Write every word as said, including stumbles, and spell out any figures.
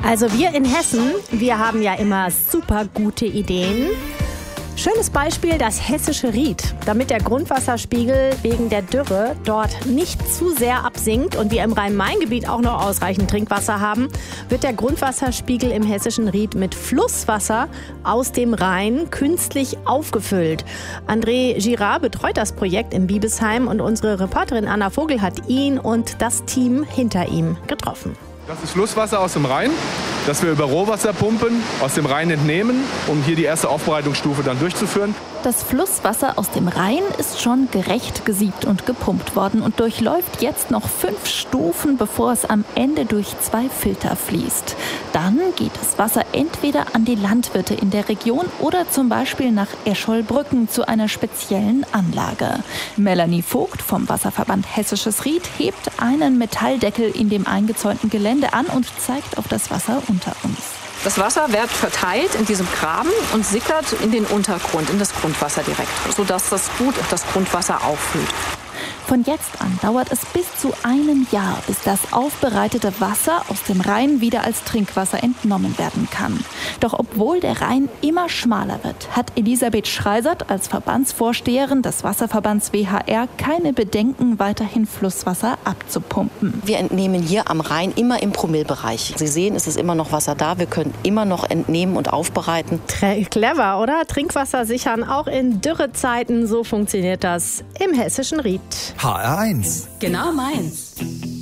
Also wir in Hessen, wir haben ja immer super gute Ideen. Schönes Beispiel das hessische Ried. Damit der Grundwasserspiegel wegen der Dürre dort nicht zu sehr absinkt und wir im Rhein-Main-Gebiet auch noch ausreichend Trinkwasser haben, wird der Grundwasserspiegel im hessischen Ried mit Flusswasser aus dem Rhein künstlich aufgefüllt. André Girard betreut das Projekt in Biebesheim und unsere Reporterin Anna Vogel hat ihn und das Team hinter ihm getroffen. Das ist Flusswasser aus dem Rhein, das wir über Rohwasserpumpen aus dem Rhein entnehmen, um hier die erste Aufbereitungsstufe dann durchzuführen. Das Flusswasser aus dem Rhein ist schon gerecht gesiebt und gepumpt worden und durchläuft jetzt noch fünf Stufen, bevor es am Ende durch zwei Filter fließt. Dann geht das Wasser entweder an die Landwirte in der Region oder zum Beispiel nach Escholbrücken zu einer speziellen Anlage. Melanie Vogt vom Wasserverband Hessisches Ried hebt einen Metalldeckel in dem eingezäunten Gelände an und zeigt auf das Wasser unter uns. Das Wasser wird verteilt in diesem Graben und sickert in den Untergrund, in das Grundwasser direkt, sodass das gut das Grundwasser auffüllt. Von jetzt an dauert es bis zu einem Jahr, bis das aufbereitete Wasser aus dem Rhein wieder als Trinkwasser entnommen werden kann. Doch obwohl der Rhein immer schmaler wird, hat Elisabeth Schreisert als Verbandsvorsteherin des Wasserverbands W H R keine Bedenken, weiterhin Flusswasser abzupumpen. Wir entnehmen hier am Rhein immer im Promillbereich. Sie sehen, es ist immer noch Wasser da. Wir können immer noch entnehmen und aufbereiten. Clever, oder? Trinkwasser sichern, auch in Dürrezeiten. So funktioniert das im hessischen Ried. H R eins. Genau meins.